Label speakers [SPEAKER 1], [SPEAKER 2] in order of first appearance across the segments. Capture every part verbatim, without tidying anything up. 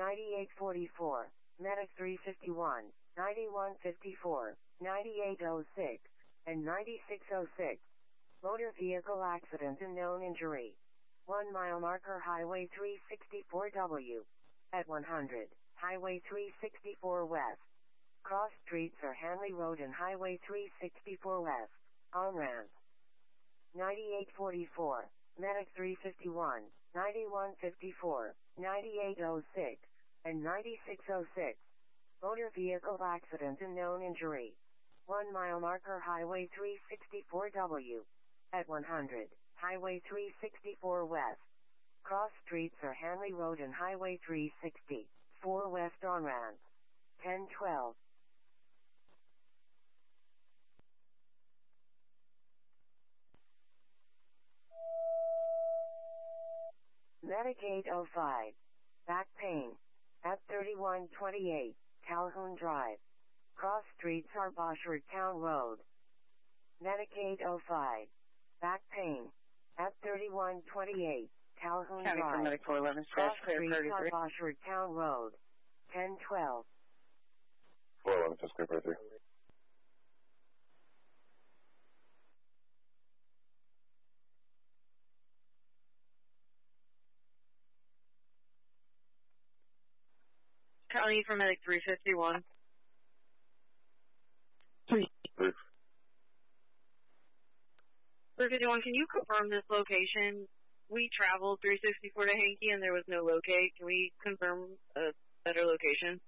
[SPEAKER 1] ninety-eight forty-four, Medic three fifty-one, ninety-one fifty-four, ninety-eight oh six, and ninety-six oh six. Motor vehicle accident and known injury. one mile marker Highway three sixty-four W. At one hundred, Highway three sixty-four West. Cross streets are Hanley Road and Highway three sixty-four West. On-ramp. ninety-eight forty-four, Medic three fifty-one, ninety-one fifty-four, ninety-eight oh six, and ninety-six oh six. Motor vehicle accident and known injury. one mile marker Highway three sixty-four W. At one hundred, Highway three sixty-four West. Cross streets are Hanley Road and Highway three sixty-four West on-ramp. ten twelve. Medic eight oh five. Back pain. At thirty-one twenty-eight, Calhoun Drive. Cross streets are Boshford Town Road. Medic eight oh five. Back pain. At thirty-one twenty-eight, Calhoun
[SPEAKER 2] County
[SPEAKER 1] Drive.
[SPEAKER 2] for Medic four eleven,
[SPEAKER 1] Cross
[SPEAKER 2] clear
[SPEAKER 1] streets are
[SPEAKER 2] thirty-three.
[SPEAKER 1] Boshford Town Road. ten twelve.
[SPEAKER 3] four eleven, just clear thirty-three.
[SPEAKER 2] County for Medic three fifty-one.
[SPEAKER 3] Brief.
[SPEAKER 2] three fifty-one, can you confirm this location? We traveled three sixty-four to Hankey and there was no locate. Can we confirm a better location?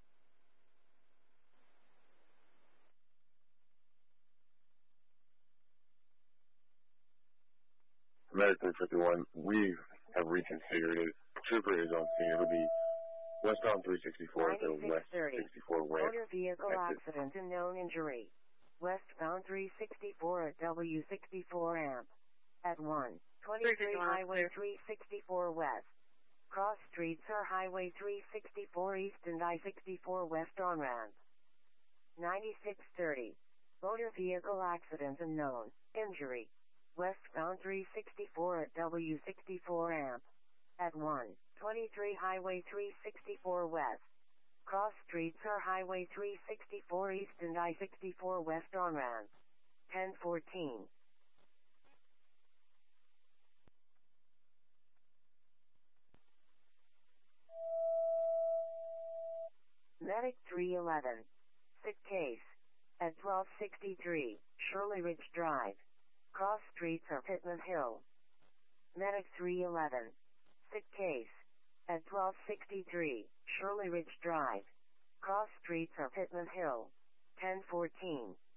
[SPEAKER 3] Medic three fifty-one, we have reconfigured it. Trooper is on scene. It'll be westbound three sixty-four to west sixty-four west.
[SPEAKER 1] Motor vehicle
[SPEAKER 3] Exit.
[SPEAKER 1] accident and known injury. Westbound three sixty-four at W sixty-four amp. At one twenty-three Highway three sixty-four West. Cross streets are Highway three sixty-four East and I sixty-four West on-ramp. ninety-six thirty. Motor vehicle accident and known injury. Westbound three sixty-four at W sixty-four amp. At one twenty-three Highway three sixty-four West. Cross streets are Highway three sixty-four East and I sixty-four West on-ramp. ten fourteen. Medic three eleven. Sick case. At twelve sixty-three, Shirley Ridge Drive. Cross streets are Pittman Hill. Medic three eleven. Sick case. At twelve sixty-three, Shirley Ridge Drive. Cross streets are Pittman Hill. ten fourteen.